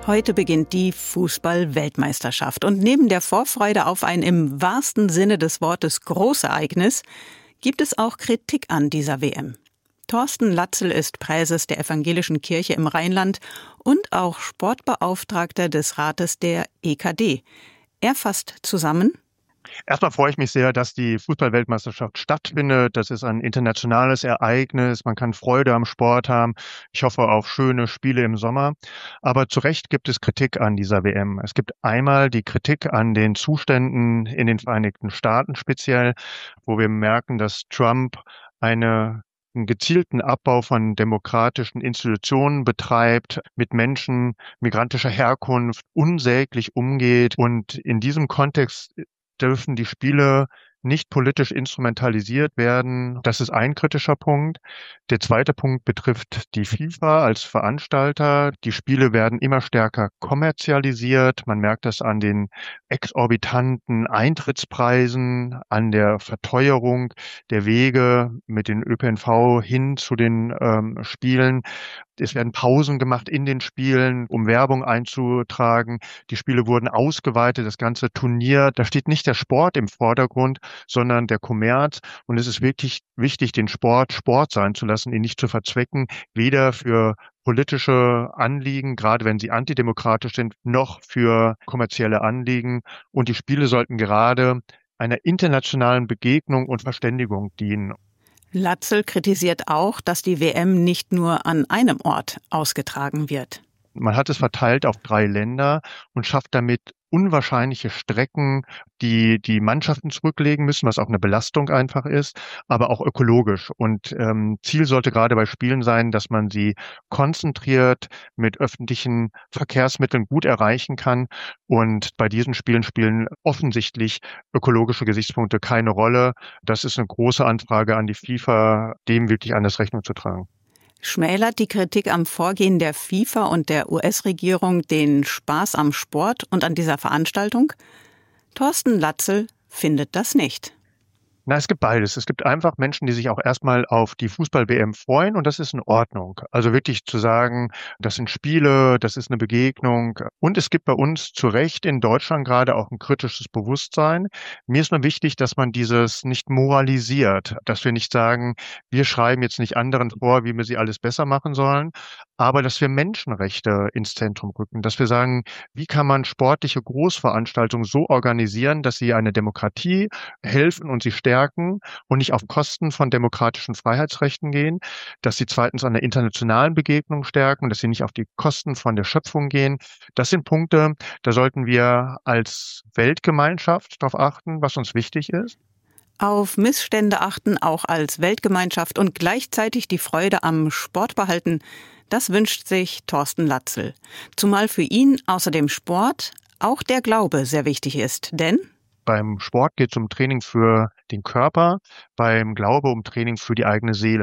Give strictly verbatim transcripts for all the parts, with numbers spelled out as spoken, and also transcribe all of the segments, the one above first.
Heute beginnt die Fußball-Weltmeisterschaft. Und neben der Vorfreude auf ein im wahrsten Sinne des Wortes Großereignis gibt es auch Kritik an dieser W M. Thorsten Latzel ist Präses der Evangelischen Kirche im Rheinland und auch Sportbeauftragter des Rates der E K D. Er fasst zusammen: Erstmal freue ich mich sehr, dass die Fußball-Weltmeisterschaft stattfindet. Das ist ein internationales Ereignis. Man kann Freude am Sport haben. Ich hoffe auf schöne Spiele im Sommer. Aber zu Recht gibt es Kritik an dieser W M. Es gibt einmal die Kritik an den Zuständen in den Vereinigten Staaten speziell, wo wir merken, dass Trump eine einen gezielten Abbau von demokratischen Institutionen betreibt, mit Menschen migrantischer Herkunft unsäglich umgeht. Und in diesem Kontext dürfen die Spiele nicht politisch instrumentalisiert werden. Das ist ein kritischer Punkt. Der zweite Punkt betrifft die FIFA als Veranstalter. Die Spiele werden immer stärker kommerzialisiert. Man merkt das an den exorbitanten Eintrittspreisen, an der Verteuerung der Wege mit den Ö P N V hin zu den ähm, Spielen. Es werden Pausen gemacht in den Spielen, um Werbung einzutragen. Die Spiele wurden ausgeweitet, das ganze Turnier. Da steht nicht der Sport im Vordergrund, sondern der Kommerz. Und es ist wirklich wichtig, den Sport Sport sein zu lassen, ihn nicht zu verzwecken, weder für politische Anliegen, gerade wenn sie antidemokratisch sind, noch für kommerzielle Anliegen. Und die Spiele sollten gerade einer internationalen Begegnung und Verständigung dienen. Latzel kritisiert auch, dass die W M nicht nur an einem Ort ausgetragen wird. Man hat es verteilt auf drei Länder und schafft damit unwahrscheinliche Strecken, die die Mannschaften zurücklegen müssen, was auch eine Belastung einfach ist, aber auch ökologisch. Und ähm, Ziel sollte gerade bei Spielen sein, dass man sie konzentriert mit öffentlichen Verkehrsmitteln gut erreichen kann. Und bei diesen Spielen spielen offensichtlich ökologische Gesichtspunkte keine Rolle. Das ist eine große Anfrage an die FIFA, dem wirklich anders Rechnung zu tragen. Schmälert die Kritik am Vorgehen der FIFA und der U S-Regierung den Spaß am Sport und an dieser Veranstaltung? Thorsten Latzel findet das nicht. Na, es gibt beides. Es gibt einfach Menschen, die sich auch erstmal auf die Fußball-W M freuen, und das ist in Ordnung. Also wirklich zu sagen, das sind Spiele, das ist eine Begegnung. Und es gibt bei uns zu Recht in Deutschland gerade auch ein kritisches Bewusstsein. Mir ist nur wichtig, dass man dieses nicht moralisiert, dass wir nicht sagen, wir schreiben jetzt nicht anderen vor, wie wir sie alles besser machen sollen, aber dass wir Menschenrechte ins Zentrum rücken, dass wir sagen, wie kann man sportliche Großveranstaltungen so organisieren, dass sie eine Demokratie helfen und sie stärken und nicht auf Kosten von demokratischen Freiheitsrechten gehen, dass sie zweitens an der internationalen Begegnung stärken, dass sie nicht auf die Kosten von der Schöpfung gehen. Das sind Punkte, da sollten wir als Weltgemeinschaft darauf achten, was uns wichtig ist. Auf Missstände achten, auch als Weltgemeinschaft, und gleichzeitig die Freude am Sport behalten, das wünscht sich Thorsten Latzel. Zumal für ihn außer dem Sport auch der Glaube sehr wichtig ist, denn beim Sport geht es um Training für den Körper, beim Glaube um Training für die eigene Seele.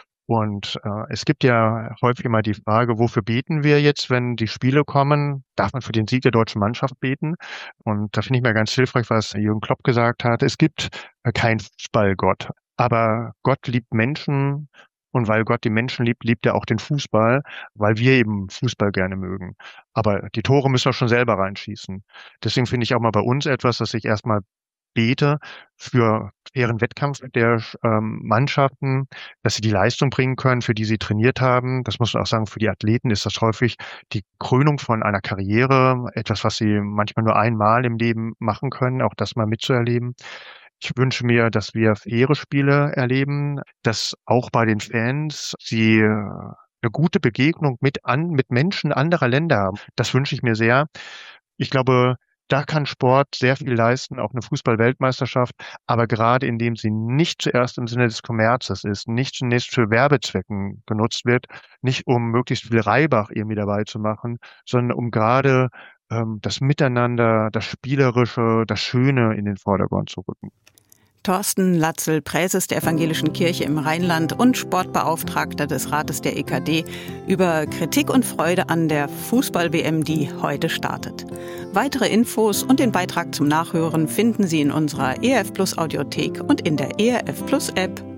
Und äh, es gibt ja häufig immer die Frage, wofür beten wir jetzt, wenn die Spiele kommen? Darf man für den Sieg der deutschen Mannschaft beten? Und da finde ich mir ganz hilfreich, was Jürgen Klopp gesagt hat. Es gibt äh, keinen Fußballgott, aber Gott liebt Menschen. Und weil Gott die Menschen liebt, liebt er auch den Fußball, weil wir eben Fußball gerne mögen. Aber die Tore müssen wir schon selber reinschießen. Deswegen finde ich auch mal bei uns etwas, dass ich erstmal bete für fairen Wettkampf der ähm, Mannschaften, dass sie die Leistung bringen können, für die sie trainiert haben. Das muss man auch sagen, für die Athleten ist das häufig die Krönung von einer Karriere, etwas, was sie manchmal nur einmal im Leben machen können, auch das mal mitzuerleben. Ich wünsche mir, dass wir faire Spiele erleben, dass auch bei den Fans sie eine gute Begegnung mit an, mit Menschen anderer Länder haben. Das wünsche ich mir sehr. Ich glaube, da kann Sport sehr viel leisten, auch eine Fußball-Weltmeisterschaft, aber gerade indem sie nicht zuerst im Sinne des Kommerzes ist, nicht zunächst für Werbezwecken genutzt wird, nicht um möglichst viel Reibach irgendwie dabei zu machen, sondern um gerade ähm, das Miteinander, das Spielerische, das Schöne in den Vordergrund zu rücken. Thorsten Latzel, Präses der Evangelischen Kirche im Rheinland und Sportbeauftragter des Rates der E K D, über Kritik und Freude an der Fußball-W M, die heute startet. Weitere Infos und den Beitrag zum Nachhören finden Sie in unserer E R F Plus Audiothek und in der E R F Plus App.